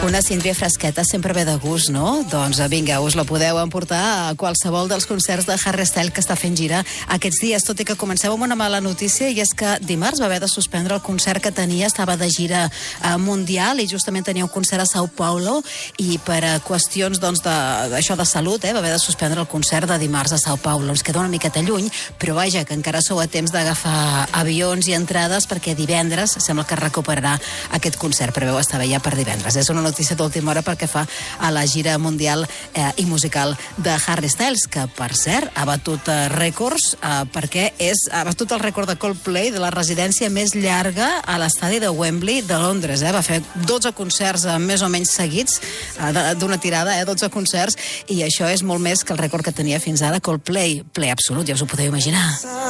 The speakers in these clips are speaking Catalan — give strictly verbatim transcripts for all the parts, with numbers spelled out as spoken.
Una síndria fresqueta sempre ve de gust, no? Doncs vinga, us la podeu emportar a qualsevol dels concerts de Harry Styles que està fent gira aquests dies, tot i que comencem amb una mala notícia, i és que dimarts va haver de suspendre el concert que tenia, estava de gira eh, mundial i justament tenia un concert a Sao Paulo i per a qüestions doncs, d'això de, de salut eh, va haver de suspendre el concert de dimarts a Sao Paulo. Ens queda una miqueta lluny, però vaja, que encara sou a temps d'agafar avions i entrades perquè divendres sembla que recuperarà aquest concert, preveu estar bé ja per divendres. És una notícia d'última hora perquè fa a la gira mundial eh, i musical de Harry Styles, que per cert ha batut eh, rècords eh, perquè és, ha batut el rècord de Coldplay de la residència més llarga a l'estadi de Wembley de Londres. Eh? Va fer dotze concerts eh, més o menys seguits eh, d'una tirada, eh, dotze concerts, i això és molt més que el rècord que tenia fins ara Coldplay. Play absolut, ja us ho podeu imaginar.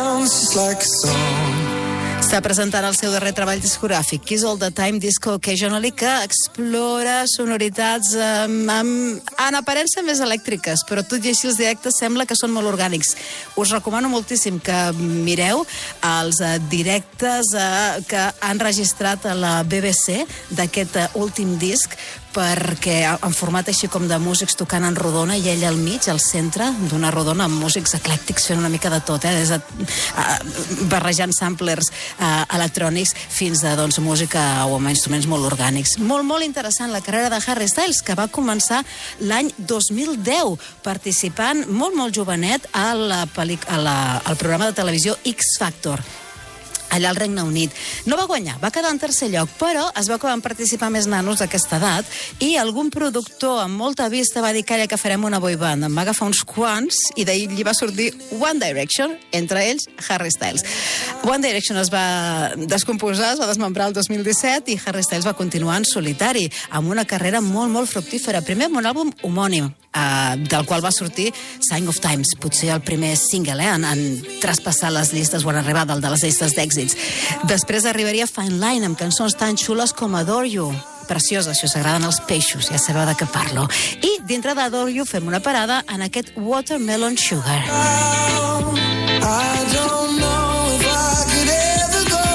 Està presentant el seu darrer treball discogràfic, Kiss All The Time Disco Occasionally, que explora sonoritats eh, amb, en aparença més elèctriques, però tot i així els directes sembla que són molt orgànics. Us recomano moltíssim que mireu els eh, directes eh, que han registrat a la B B C d'aquest eh, últim disc, perquè en format així com de músics tocant en rodona i ell al mig, al centre d'una rodona, amb músics eclèctics fent una mica de tot, eh? Des de, uh, barrejant samplers uh, electrònics fins a doncs, música o amb instruments molt orgànics. Molt, molt interessant la carrera de Harry Styles, que va començar l'any dos mil deu, participant molt, molt jovenet a la pel·lic- a la, al programa de televisió X Factor, allà al Regne Unit. No va guanyar, va quedar en tercer lloc, però es veu que van participar més nanos d'aquesta edat i algun productor amb molta vista va dir, calla, que farem una boy band. Em va agafar uns quants i d'ahir li va sortir One Direction, entre ells Harry Styles. One Direction es va descomposar, es va desmembrar el dos mil disset i Harry Styles va continuar en solitari, amb una carrera molt, molt fructífera. Primer amb un àlbum homònim, Uh, del qual va sortir Sign of Times, potser el primer single eh, en, en traspassar les llistes o en arribar dalt de les llistes d'èxits. Després arribaria Fine Line amb cançons tan xules com Adore You, precioses, si us agraden els peixos, ja sabeu de què parlo. I dintre d'Adore You fem una parada en aquest Watermelon Sugar. Oh, I don't know if I could ever go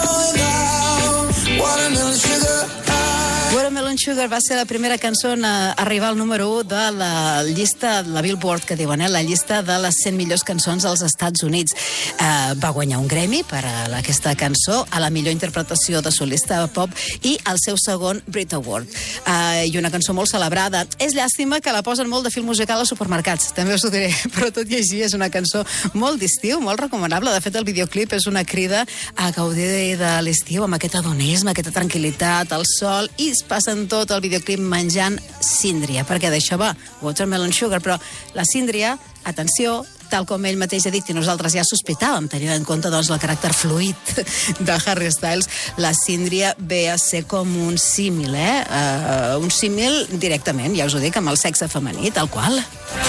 without Watermelon Sugar. Watermelon Sugar va ser la primera cançó a arribar al número u de la llista, la Billboard, que diuen, eh? La llista de les cent millors cançons als Estats Units. Uh, va guanyar un Grammy per a aquesta cançó, a la millor interpretació de solista pop i el seu segon Brit Award. Uh, I una cançó molt celebrada. És llàstima que la posen molt de film musical als supermercats, també us ho diré, però tot i així és una cançó molt d'estiu, molt recomanable. De fet, el videoclip és una crida a gaudir de l'estiu amb aquest hedonisme, aquesta tranquil·litat, el sol, i es passen tot el videoclip menjant síndria, perquè d'això va Watermelon Sugar, però la síndria, atenció, tal com ell mateix ha dit i nosaltres ja sospitàvem, tenint en compte doncs, el caràcter fluid de Harry Styles, la síndria ve a ser com un símil, eh? Uh, un símil directament, ja us ho dic, amb el sexe femení, tal qual.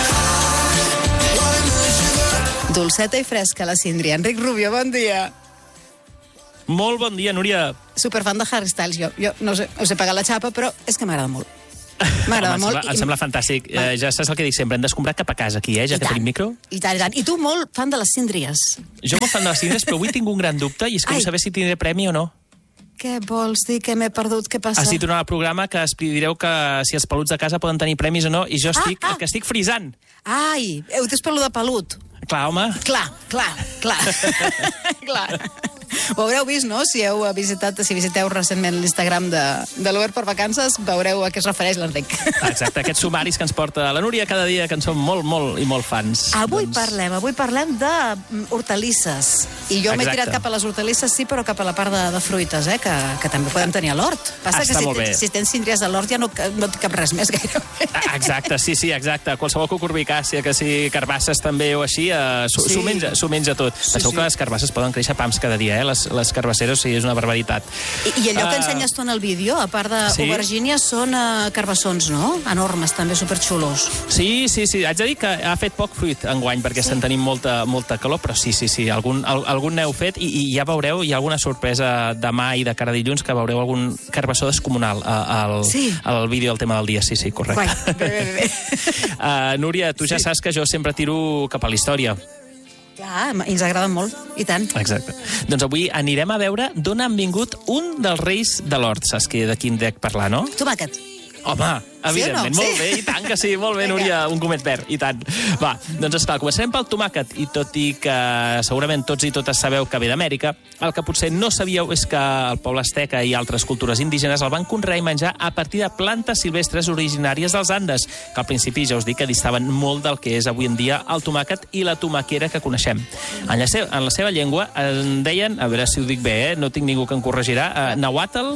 Dolceta i fresca, la síndria. Enric Rubio, bon dia. Molt bon dia, Núria. Superfan de Harry Styles, jo. Jo no sé, us he pagat la xapa, però és que m'agrada molt. M'agrada Home, molt. Em sembla, em sembla fantàstic. Eh, ja saps el que dic sempre, hem descombrat cap a casa aquí, eh, ja I que tant, tenim micro. I tant, i tant. I tu molt fan de les síndries. Jo molt fan de les síndries, però avui tinc un gran dubte i és que Ai. vull saber si tindré premi o no. Què vols dir? Que m'he perdut? Què passa? Has dit en el programa que es direu que si els peluts de casa poden tenir premis o no, i jo estic, ah. que estic frisant. Ai, heu dit pel·lo de pelut. Clar, home. Clar, clar, clar. clar. Ho haureu vist, no? Si heu visitat, si visiteu recentment l'Instagram de, de l'Obert per Vacances, veureu a què es refereix l'Enric. Exacte, aquests sumaris que ens porta la Núria cada dia, que en som molt, molt i molt fans. Avui doncs... parlem, avui parlem de hortalisses. I jo m'he tirat cap a les hortalisses, sí, però cap a la part de, de fruites, eh, que, que també podem tenir a l'hort. Passa Està que si, molt bé. si tens síndries a l'hort ja no, no té cap res més gairebé. Exacte, sí, sí, exacte. Qualsevol cucurbitàcia, que si carbasses també o així, eh, s'ho Sí. menja, s'ho menja tot. Sí, Penseu sí. que les carbasses poden créixer pams cada dia, eh? Les, les carbasseres, sí, és una barbaritat. I, I allò que Ah. ensenyes tu en el vídeo, a part Sí. d'aubergínia, són uh, carbassons, no? Enormes, també, superxulos. Sí, sí, sí. Haig de dir que ha fet poc fruit enguany, perquè estem tenint molta, molta calor, però sí, sí, sí. Algun, al, algun n'heu fet i, i ja veureu, hi ha alguna sorpresa demà i de cara a dilluns que veureu algun carbassó descomunal al, Sí. al vídeo del tema del dia. Sí, sí, correcte. Guai, bé, bé, bé. Uh, Núria, tu ja Sí. saps que jo sempre tiro cap a la història. Clar, i ens agrada molt, i tant. Exacte. Doncs avui anirem a veure d'on han vingut un dels reis de l'hort. Saps que de quin dec parlar, no? Tomàquet. Home, evidentment, sí o no? molt Sí? bé, i tant que sí, molt bé, Núria, un gomet verd, i tant. Va, doncs esclar, començarem pel tomàquet, i tot i que segurament tots i totes sabeu que ve d'Amèrica, el que potser no sabíeu és que el poble asteca i altres cultures indígenes el van conrear i menjar a partir de plantes silvestres originàries dels Andes, que al principi ja us dic que distaven molt del que és avui en dia el tomàquet i la tomaquera que coneixem. En la seva, en la seva llengua en deien, a veure si ho dic bé, eh? No tinc ningú que em corregirà, eh, nahuatl,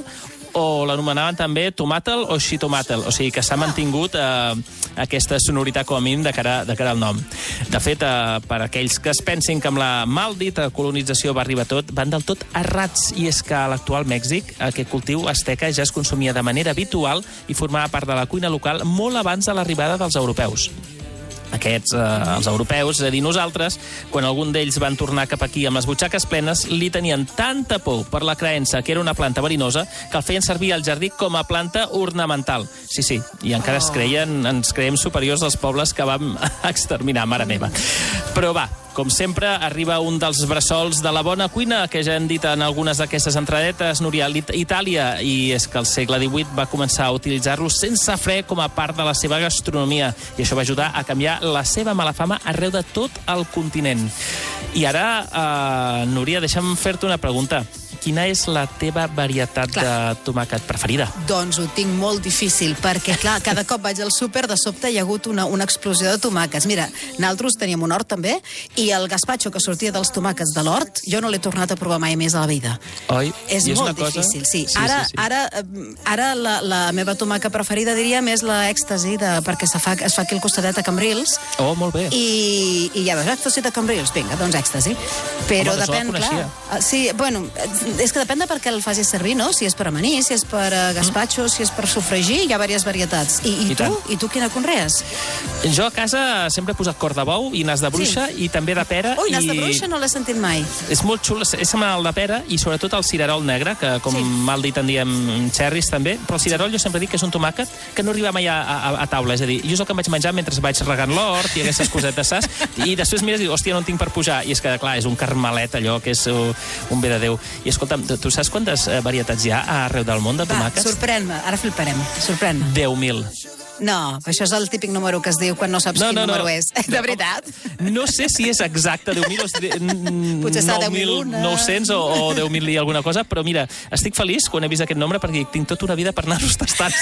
o l'anomenaven també tomàtel o xitomàtel, o sigui que s'ha mantingut eh, aquesta sonoritat com a mínim de cara, de cara al nom. De fet, eh, per aquells que es pensin que amb la maldita colonització va arribar tot, van del tot errats, i és que a l'actual Mèxic aquest cultiu asteca ja es consumia de manera habitual i formava part de la cuina local molt abans de l'arribada dels europeus. Aquests, eh, els europeus, és a dir, nosaltres, quan algun d'ells van tornar cap aquí amb les butxaques plenes, li tenien tanta por per la creença que era una planta verinosa que el feien servir al jardí com a planta ornamental. Sí, sí, i encara es creien, ens creiem superiors als pobles que vam exterminar, mare meva. Però va, com sempre, arriba un dels bressols de la bona cuina, que ja hem dit en algunes d'aquestes entradetes, Núria, Itàlia, i és que al segle divuit va començar a utilitzar-lo sense fre com a part de la seva gastronomia, i això va ajudar a canviar la seva mala fama arreu de tot el continent. I ara, eh, Núria, deixa'm fer-te una pregunta. Quina és la teva varietat clar. de tomàquet preferida? Doncs ho tinc molt difícil, perquè, clar, cada cop vaig al súper, de sobte hi ha hagut una, una explosió de tomàquets. Mira, nosaltres teníem un hort també, i el gazpacho que sortia dels tomàquets de l'hort, jo no l'he tornat a provar mai més a la vida. Oi? És, és molt cosa... difícil, sí. sí ara, sí, sí. ara, ara la, la meva tomàquet preferida, diríem, és l'èxtasi, de, perquè se fa, es fa aquí al costadet a Cambrils. Oh, molt bé. I, i ja veus, èxtasi de Cambrils, vinga, doncs èxtasi. Però home, depèn, clar... Sí, bueno, és que depèn de per què el facis servir, no? Si és per amanir, si és per uh, gazpacho, mm. si és per sofregir, hi ha diverses varietats. I, i, I tu? Tant. I tu quina conrees? Jo a casa sempre he posat cor de bou i nas de bruixa, sí. i també de pera. Ui, i... nas de bruixa no l'he sentit mai. És molt xul, és semblant al de pera, i sobretot el cirerol negre, que com sí. mal dit en diem cherries també, però el cirerol jo sempre dic que és un tomàquet que no arriba mai a, a, a taula, és a dir, jo és el que em vaig menjar mentre vaig regant l'hort i aquestes cosetes, saps? I després mires i dius, hòstia, no en tinc per pujar, i és que, clar, és un carmelet allò, que és uh, un bé de Déu. I escolta'm, tu saps quantes uh, varietats hi ha arreu del món de tomàquets? Va, sorprèn-me, ara fliparem, sorprèn-me. deu mil. No, això és el típic número que es diu quan no saps no, quin no, número no. és. De veritat? No sé si és exacte deu mil o potser està deu mil nou-cents o, o deu mil i alguna cosa, però mira, estic feliç quan he vist aquest nombre perquè tinc tota una vida per anar-los tastant,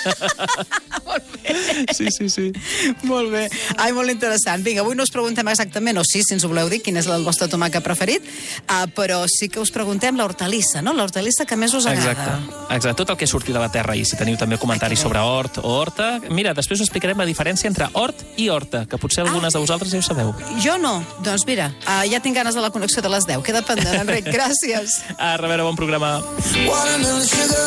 saps? Molt bé. Sí, sí, sí. Molt bé. Ai, molt interessant. Vinga, avui no us preguntem exactament, o sí, si ens ho voleu dir, quin és el vostre tomàquet preferit, uh, però sí que us preguntem l'hortalissa, no? L'hortalissa que més us agrada. Exacte. Exacte. Tot el que surti de la terra, i si teniu també comentaris Ai, sobre hort o horta, mira, després us explicarem la diferència entre hort i horta, que potser algunes ah, de vosaltres ja ho sabeu. Jo no. Doncs mira, uh, ja tinc ganes de la connexió de les deu. Queda pendent, Enric. Gràcies. A reveure, bon programa. Watermelon sugar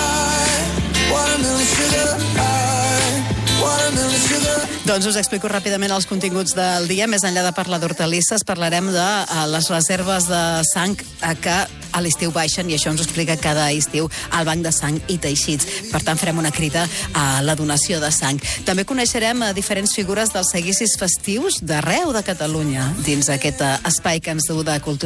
high, watermelon sugar high, watermelon sugar. Doncs us explico ràpidament els continguts del dia. Més enllà de parlar d'hortalisses, parlarem de uh, les reserves de sang uh, que a l'estiu baixen, i això ens ho explica cada estiu al Banc de Sang i Teixits. Per tant, farem una crida a la donació de sang. També coneixerem uh, diferents figures dels seguicis festius d'arreu de Catalunya dins aquest uh, espai que ens du de cultura.